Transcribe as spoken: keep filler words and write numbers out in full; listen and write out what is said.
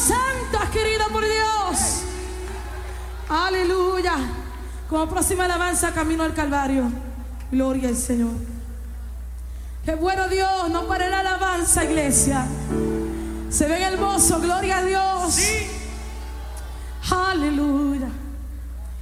santas, querido por Dios. Aleluya. Como próxima alabanza, camino al Calvario. Gloria al Señor. Qué bueno Dios, no pare la alabanza, iglesia. Se ven hermosos, gloria a Dios. Sí. Aleluya.